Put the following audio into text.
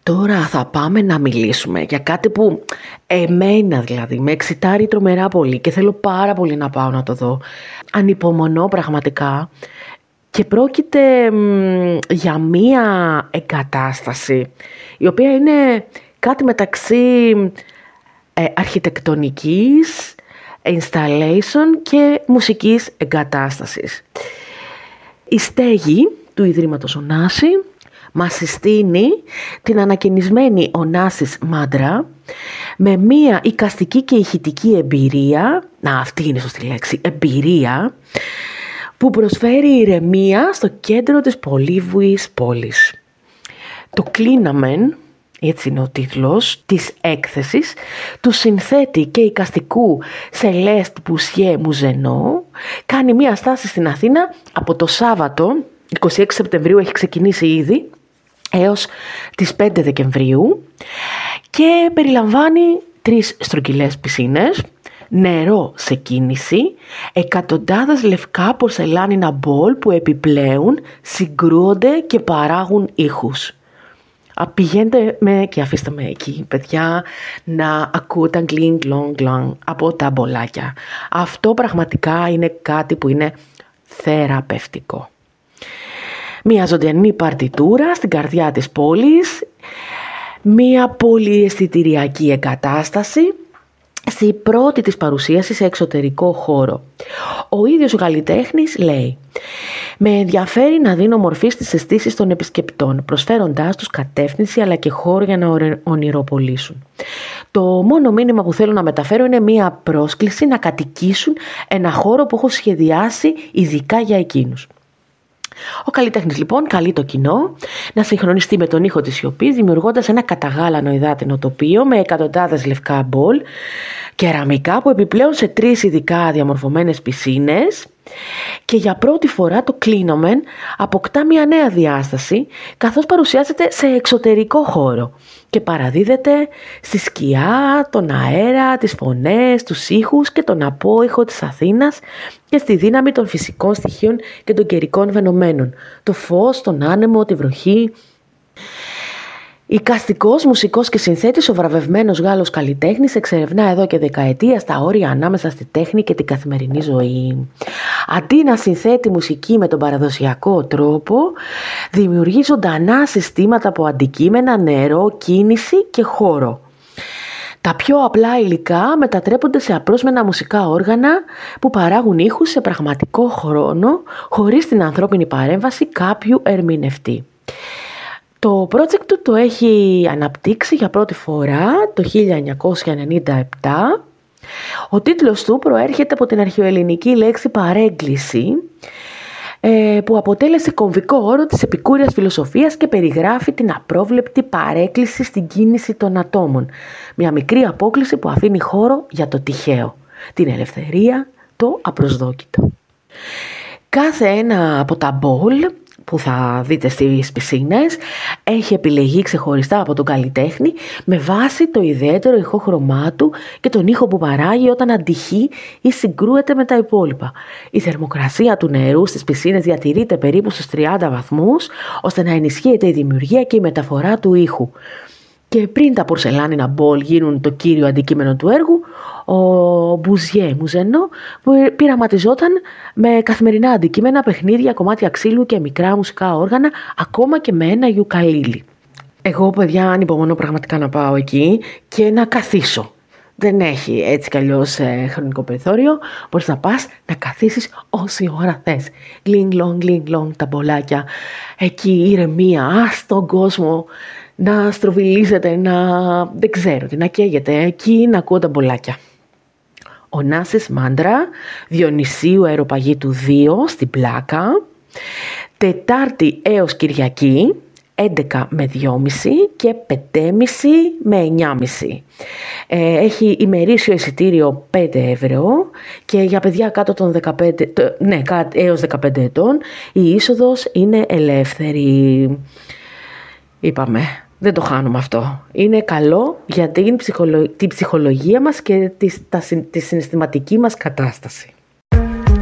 Τώρα θα πάμε να μιλήσουμε για κάτι που εμένα δηλαδή με εξητάρει τρομερά πολύ και θέλω πάρα πολύ να πάω να το δω. Ανυπομονώ πραγματικά και πρόκειται για μία εγκατάσταση η οποία είναι κάτι μεταξύ αρχιτεκτονικής, installation και μουσικής εγκατάστασης. Η στέγη του Ιδρύματος Ωνάση μας συστήνει την ανακαινισμένη Ωνάσης Μάντρα με μία εικαστική και ηχητική εμπειρία, αυτή είναι σωστή λέξη, εμπειρία, που προσφέρει ηρεμία στο κέντρο της πολύβουης πόλης. Το κλίναμεν, έτσι είναι ο τίτλος της έκθεσης, του συνθέτη και εικαστικού Σελέστ Πουσιέ Μουζενό, κάνει μία στάση στην Αθήνα από το Σάββατο, 26 Σεπτεμβρίου έχει ξεκινήσει ήδη, έως τις 5 Δεκεμβρίου και περιλαμβάνει 3 στρογγυλές πισίνες, νερό σε κίνηση, εκατοντάδες λευκά πορσελάνινα μπολ που επιπλέον συγκρούονται και παράγουν ήχους. Πηγαίνετε και αφήστε με εκεί, παιδιά, να ακούτε γκλινγκ γκλονγκ από τα μπολάκια. Αυτό πραγματικά είναι κάτι που είναι θεραπευτικό. Μια ζωντανή παρτιτούρα στην καρδιά της πόλης, μια πολυαισθητηριακή εγκατάσταση στη πρώτη της παρουσίαση σε εξωτερικό χώρο. Ο ίδιος ο καλλιτέχνης λέει: «Με ενδιαφέρει να δίνω μορφή στις αισθήσεις των επισκεπτών, προσφέροντάς τους κατεύθυνση αλλά και χώρο για να ονειροπολίσουν. Το μόνο μήνυμα που θέλω να μεταφέρω είναι μία πρόσκληση να κατοικήσουν ένα χώρο που έχω σχεδιάσει ειδικά για εκείνους». Ο καλλιτέχνης λοιπόν καλεί το κοινό να συγχρονιστεί με τον ήχο της σιωπής, δημιουργώντας ένα καταγάλανο υδάτινο τοπίο με εκατοντάδες λευκά μπολ, κεραμικά που επιπλέον σε 3 ειδικά διαμορφωμένες πισίνες, και για πρώτη φορά το κλίνομεν αποκτά μια νέα διάσταση καθώς παρουσιάζεται σε εξωτερικό χώρο και παραδίδεται στη σκιά, τον αέρα, τις φωνές, τους ήχους και τον απόϊχο της Αθήνας και στη δύναμη των φυσικών στοιχείων και των καιρικών φαινομένων, το φως, τον άνεμο, τη βροχή. Εικαστικός, μουσικός και συνθέτης, ο βραβευμένος Γάλλος καλλιτέχνης εξερευνά εδώ και δεκαετίες τα όρια ανάμεσα στη τέχνη και την καθημερινή ζωή. Αντί να συνθέτει μουσική με τον παραδοσιακό τρόπο, δημιουργεί ζωντανά συστήματα από αντικείμενα, νερό, κίνηση και χώρο. Τα πιο απλά υλικά μετατρέπονται σε απρόσμενα μουσικά όργανα που παράγουν ήχους σε πραγματικό χρόνο, χωρίς την ανθρώπινη παρέμβαση κάποιου ερμηνευτή. Το project του το έχει αναπτύξει για πρώτη φορά το 1997. Ο τίτλος του προέρχεται από την αρχαιοελληνική λέξη παρέγκληση, που αποτέλεσε κομβικό όρο της επικούριας φιλοσοφίας και περιγράφει την απρόβλεπτη παρέκκληση στην κίνηση των ατόμων. Μια μικρή απόκλιση που αφήνει χώρο για το τυχαίο, την ελευθερία, το απροσδόκητο. Κάθε ένα από τα μπολ που θα δείτε στις πισίνες έχει επιλεγεί ξεχωριστά από τον καλλιτέχνη με βάση το ιδιαίτερο ηχόχρωμά του και τον ήχο που παράγει όταν αντυχεί ή συγκρούεται με τα υπόλοιπα. Η θερμοκρασία του νερού στις πισίνες διατηρείται περίπου στους 30 βαθμούς ώστε να ενισχύεται η δημιουργία και η μεταφορά του ήχου. Και πριν τα πορσελάνινα μπολ γίνουν το κύριο αντικείμενο του έργου, ο Μπουζιέ Μουζενό πειραματιζόταν με καθημερινά αντικείμενα, παιχνίδια, κομμάτια ξύλου και μικρά μουσικά όργανα, ακόμα και με ένα γιουκαλίλι. Εγώ, παιδιά, ανυπομονώ πραγματικά να πάω εκεί και να καθίσω. Δεν έχει έτσι κι αλλιώς χρονικό περιθώριο. Μπορείς να πας να καθίσεις όση ώρα θες. Γκλινγκ λόγ τα μπολάκια. Εκεί ηρεμία, στον κόσμο να στροβιλίζεται, δεν ξέρω τι, να καίγεται εκεί, να ακούω τα μπολάκια. Ωνάσης Μάντρα, Διονυσίου Αεροπαγήτου 2 στην Πλάκα, Τετάρτη έως Κυριακή, 11 με 2,5 και 5,5 με 9,5. Έχει ημερήσιο εισιτήριο 5 ευρώ και για παιδιά κάτω των 15, έως 15 ετών η είσοδος είναι ελεύθερη. Είπαμε, δεν το χάνουμε αυτό. Είναι καλό για την ψυχολογία μας και τη συναισθηματική μας κατάσταση.